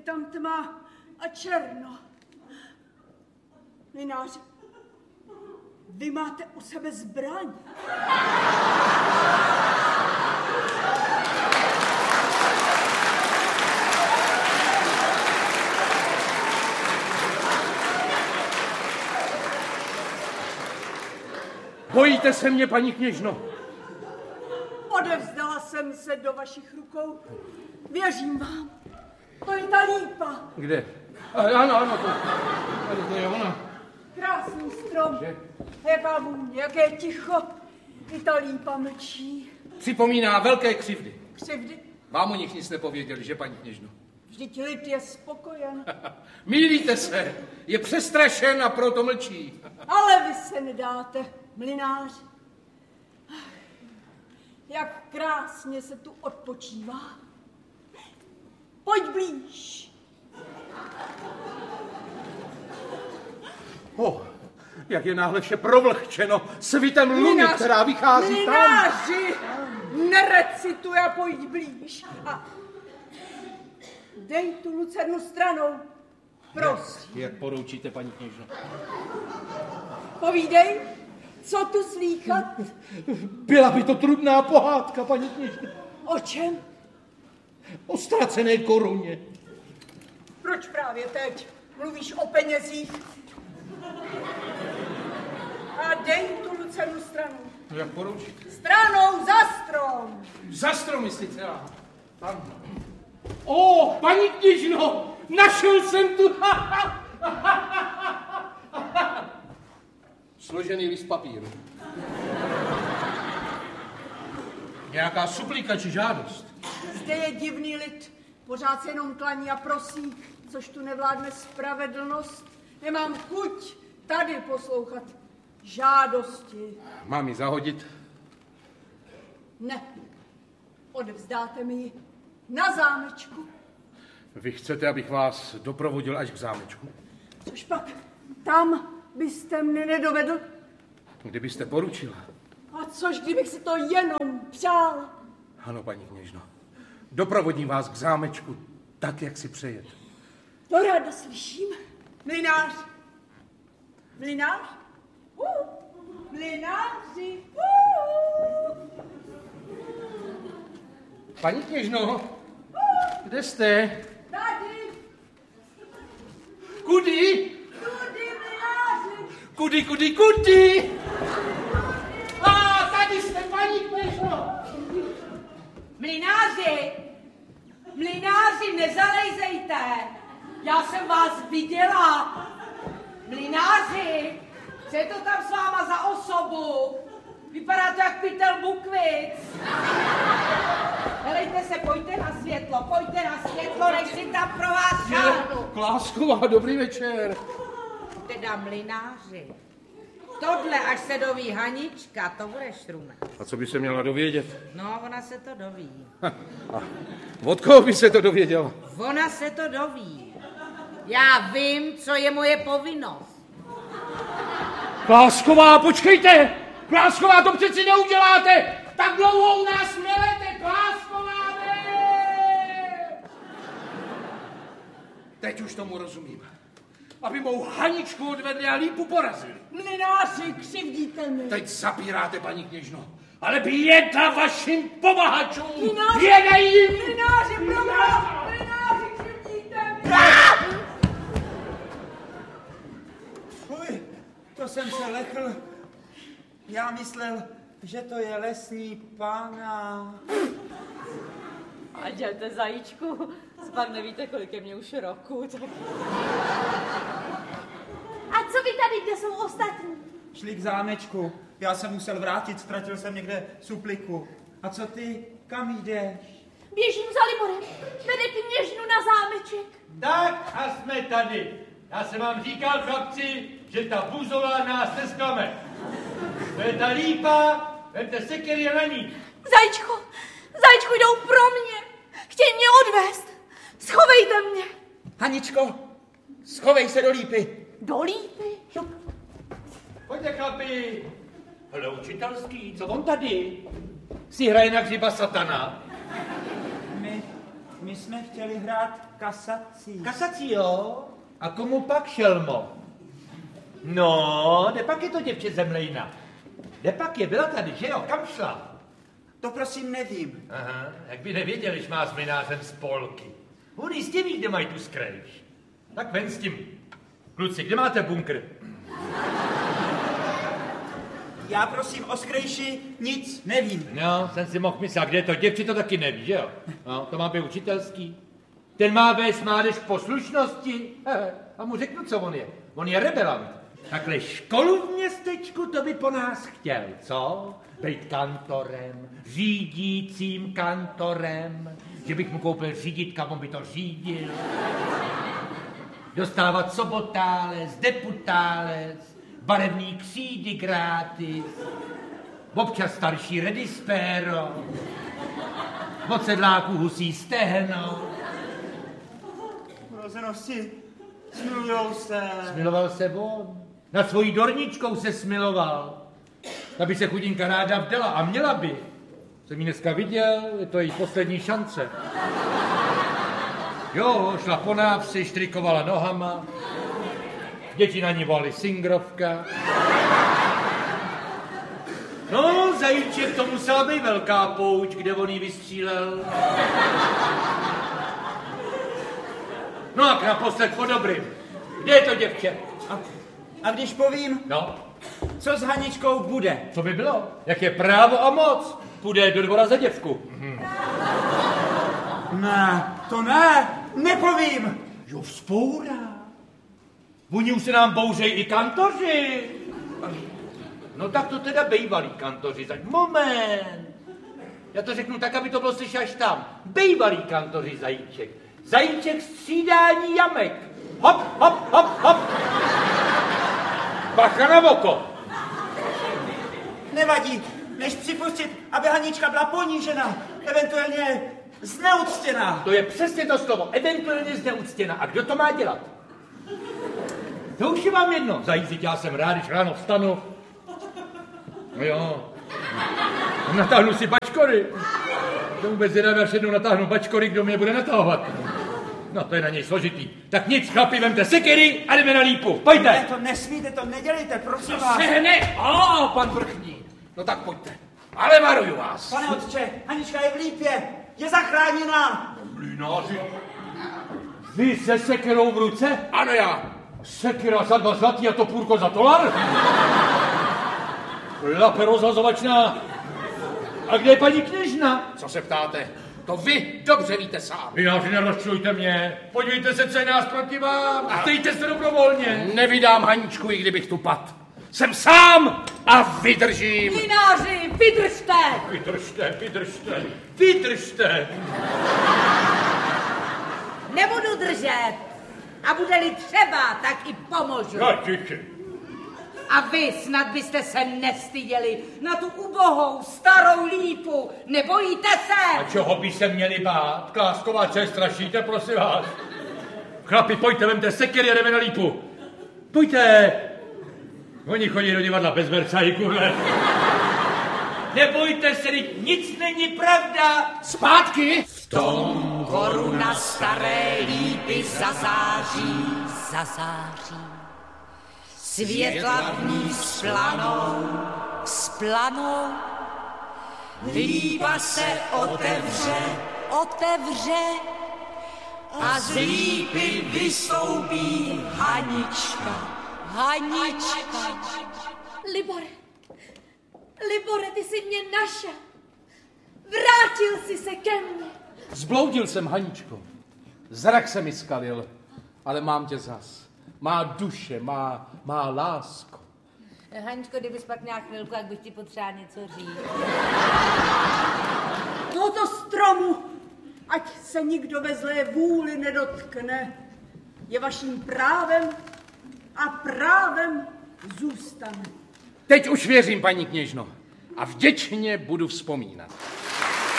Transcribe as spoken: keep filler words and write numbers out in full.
tam tma a černo. Mlynáři, vy máte u sebe zbraň. Bojíte se mě, paní kněžno? Odevzdala jsem se do vašich rukou. Věřím vám. To je ta lípa. Kde? Ano, ano, to, to je ona. Krásný strom. Že? Jaká vůně, jaké ticho. I ta lípa mlčí. Připomíná velké křivdy. Křivdy? Vám o nich nic nepověděli, že, paní kněžno? Vždyť lid je spokojen. Mýlíte se. Je přestrašen a proto mlčí. Ale vy se nedáte, mlynář. Jak krásně se tu odpočívá. Pojď blíž. Oh, jak je náhle vše provlhčeno svitem luny, která vychází mlynáři, tam. Nerecituj a pojď blíž. A dej tu lucernu stranou. Prosím. Jak, jak poroučíte, paní kněžno? Povídej, co tu slýchat? Byla by to trudná pohádka, paní kněžno. O čem? O ztracené koruně. Proč právě teď mluvíš o penězích? A dej tu lucernu stranou. No jak poroučíte? Stranou za strom. Za strom, myslíte? Tam. O, paní kněžno, našel jsem tu. Složený list papíru. Nějaká suplika či žádost? Zde je divný lid. Pořád se jenom klaní a prosí, což tu nevládne spravedlnost. Nemám chuť tady poslouchat žádosti. Mám ji zahodit? Ne. Odevzdáte mi ji na zámečku. Vy chcete, abych vás doprovodil až k zámečku? Což pak tam byste mne nedovedl? Kdybyste poručila. A což, kdybych si to jenom přál? Ano, paní kněžno. Doprovodím vás k zámečku tak, jak si přejete. To ráda slyším. Mlynář. Mlynář? Uh, mlynáři. Uh. Paní kněžno, kde jste? Tady. Kudy? Kudy, mlynáři. Kudy, kudy, kudy? A tady jste, paní kněžno. Mlynáři, mlynáři, nezalejzejte. Já jsem vás viděla. Mlynáři, co je to tam s váma za osobu? Vypadá to jak pytel Bukvic. Helejte se, pojďte na světlo, pojďte na světlo, než si tam pro vás šáhnu. Klásková, dobrý večer. Teda mlynáři, tohle, až se doví Hanička, to bude šrumek. A co by se měla dovědět? No, ona se to doví. A od koho by se to dověděla? Ona se to doví. Já vím, co je moje povinnost. Klásková, počkejte! Klásková, to přeci neuděláte! Tak dlouho u nás melete, Klásková, ne! Teď už tomu rozumím. Aby mou Haničku odvedli a lípu porazili. Mlynáři, křivdíte mi. Teď zapíráte, paní kněžno. Ale běda vašim pomahačům! Mlynáři, běda jim! Mlynáři, proboha! Mlynáři, křivdíte mi! Fuj, to jsem se lechl. Já myslel, že to je lesní pána. A dělte, zajíčku, pak nevíte, kolik je mě už roku, tak... A co vy tady, kde jsou ostatní? Šli k zámečku. Já jsem musel vrátit, ztratil jsem někde supliku. A co ty? Kam jdeš? Běžím za Liborem. Vede kněžnu na zámeček. Tak a jsme tady. Já jsem vám říkal, chlapci, že ta buzová nás nesklame. To je ta lípa, vemte sekery na ní. Zajíčko, zajíčku, jdou pro mě. Chtějí mě odvést. Schovejte mě. Haničko, schovej se do lípy. Do lípy? Pojďte, chlapi. Hele, učitelský, co on tady? Si hraje na hřiba satana. My, my jsme chtěli hrát kasací. Kasací, jo? A komu pak, šelmo? No, kde pak je to děvče Zemlejna? Kde pak je? Byla tady, že jo? Kam šla? To prosím nevím. Aha, jak by nevěděl, když má s mlynářem spolky. On jistě ví, kde mají tu skrejš. Tak ven s tím. Kluci, kde máte bunkr? Já prosím o skrejši nic nevím. No, jsem si mohl myslet, kde je to děvče, to taky neví, že jo? No, to má být učitelský. Ten má vést mládež k poslušnosti. A mu řeknu, co on je. On je rebelant. Takhle školu v městečku, to by po nás chtěl, co? Být kantorem, řídícím kantorem, že bych mu koupil řídítka, on by to řídil. Dostávat sobotález, deputález, barevný křídy gratis, občas starší redispéro, od sedláků husí stehno. Rozenosti, smilujou se. Smiloval se on. Nad svojí dorničkou se smiloval. Aby se chudinka ráda vdala a měla by. Jsem ji dneska viděl, je to její poslední šance. Jo, šla po návsi, štrikovala nohama. Děti na ní volali singrovka. No, zajíček, to musela být velká pouť, kde on jí vystřílel. No a naposled po dobrým. Kde je to děvče? A, a když povím, No, co s Haničkou bude? co by bylo? Jak je právo a moc? Půjde do dvora za děvku. Mhm. Ne, to ne, nepovím. Jo, vzpourá. Oni už se nám bouřejí i kantoři. No tak to teda bejvalí kantoři. Tak moment. Já to řeknu tak, aby to bylo slyšet až tam. Bejvalí kantoři, zajíček. Zajíček střídání jamek. Hop, hop, hop, hop. Bacha na oko. Nevadí, než připustit, aby Hanička byla ponížena, eventuálně zneuctěná. To je přesně to slovo. Eventuálně zneuctěna. A kdo to má dělat? To už je vám jedno. Zajízit, já jsem rád, když ráno vstanu. No jo. Natáhnu si bačkory. To vůbec zvědavě, až jednou natáhnu bačkory, kdo mě bude natahovat. No to je na něj složitý. Tak nic, chlapi, vemte sekery a jdeme na lípu. Pojďte. Ne, to nesmíte, to nedělejte, prosím vás. Sehne! O, pan vrchní. No tak pojďte. Ale varuju vás. Pane otče, Hanička je v lípě, je zachráněná. Mlynáři, vy se sekerou v ruce? Ano já. Sekera za dva zlatý a topůrko za tolar? Lape rozhazovačná. A kde je paní kněžna? Co se ptáte? To vy dobře víte sám. Mlynáři, nerozčilujte mě. Podívejte se, co je nás proti vám. Stejte se dobrovolně. Nevydám Haničku, i kdybych tu pad. Jsem sám a vydržím. Mlynáři, vydržte! Vydržte, vydržte, vydržte. Nebudu držet. A bude-li třeba, tak i pomůžu. No, tiše. A vy snad byste se nestyděli na tu ubohou starou lípu. Nebojíte se? A čeho by se měli bát? Klásková, co je strašíte, prosím vás. Chlapi, pojďte, vemte sekery a jdeme na lípu. Pojďte. Oni chodí do divadla bez Versailles, kurle. Nebojte se, nic není pravda. Zpátky. V tom koruna staré lípy zazáří, zazáří. Světla v ní splanou, splanou. Lípa se otevře, otevře. A z lípy vystoupí Hanička, Hanička. Libore, Libore, ty jsi mě našel. Vrátil jsi se ke mně. Zbloudil jsem, Haničko. Zrak se mi skalil, ale mám tě zas. Má duše, má, má lásko. Haničko, kdybys pak měla chvilku, jak bych ti potřeba něco říct. Tohoto stromu, ať se nikdo ve zlé vůli nedotkne, je vaším právem a právem zůstane. Teď už věřím, paní kněžno, a vděčně budu vzpomínat.